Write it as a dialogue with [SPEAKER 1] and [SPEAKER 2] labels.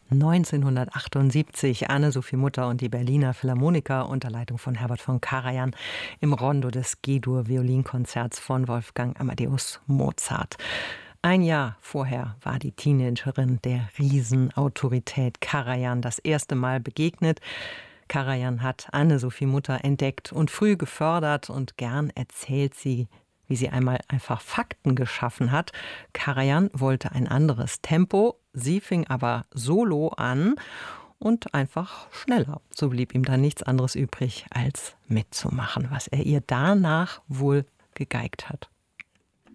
[SPEAKER 1] 1978 Anne-Sophie Mutter und die Berliner Philharmoniker unter Leitung von Herbert von Karajan im Rondo des G-Dur-Violinkonzerts von Wolfgang Amadeus Mozart. Ein Jahr vorher war die Teenagerin der Riesenautorität Karajan das erste Mal begegnet. Karajan hat Anne-Sophie Mutter entdeckt und früh gefördert und gern erzählt sie, wie sie einmal einfach Fakten geschaffen hat. Karajan wollte ein anderes Tempo, sie fing aber solo an und einfach schneller. So blieb ihm dann nichts anderes übrig, als mitzumachen, was er ihr danach wohl gegeigt hat.